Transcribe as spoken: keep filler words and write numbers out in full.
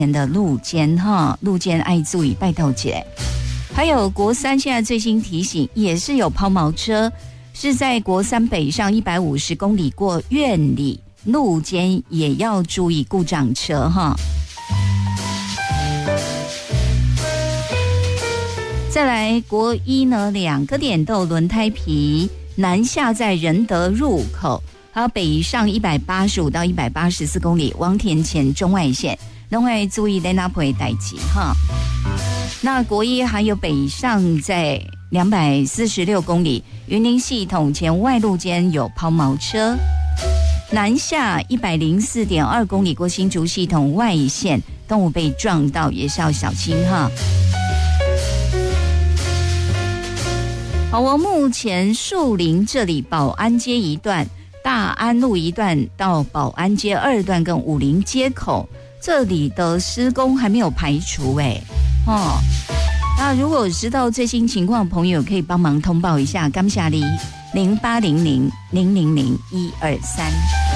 的路肩哈，路肩爱注意拜托姐。还有国三现在最新提醒，也是有抛锚车，是在国三北上一百五十公里过苑里路肩也要注意故障车哈。再来国一呢，两个点都有轮胎皮，南下在仁德入口，还有北上一百八十五到一百八十四公里王田前中外线，都会注意在那不会待机哈。那国一还有北上在两百四十六公里云林系统前外路间有抛锚车，南下一百零四点二公里过新竹系统外线，动物被撞到也是要小心哈。好，我目前树林这里保安街一段、大安路一段到保安街二段跟武林街口这里的施工还没有排除哎、欸，哦，那如果知道最新情况的朋友可以帮忙通报一下，感谢你零八零零零零零一二三。